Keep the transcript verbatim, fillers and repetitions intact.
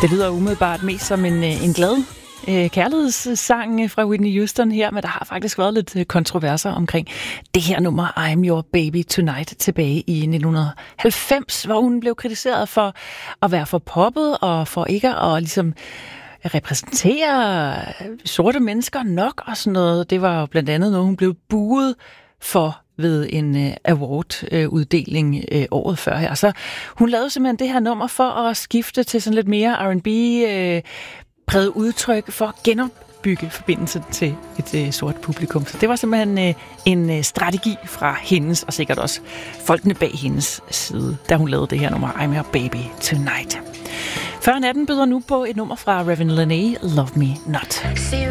Det lyder umiddelbart mest som en, en glad øh, kærlighedssang fra Whitney Houston her, men der har faktisk været lidt kontroverser omkring det her nummer I'm Your Baby Tonight tilbage i nitten halvfems, hvor hun blev kritiseret for at være for poppet og for ikke at ligesom repræsentere sorte mennesker nok og sådan noget. Det var jo blandt andet noget, hun blev buet for ved en uh, award-uddeling uh, uh, året før her. Så hun lavede simpelthen det her nummer for at skifte til sådan lidt mere R and B uh, præget udtryk for at genopbygge forbindelsen til et uh, sort publikum. Så det var simpelthen uh, en uh, strategi fra hendes, og sikkert også folkene bag hendes side, da hun lavede det her nummer I'm Your Baby Tonight. Før natten byder nu på et nummer fra Reverend Lene, Love Me Not.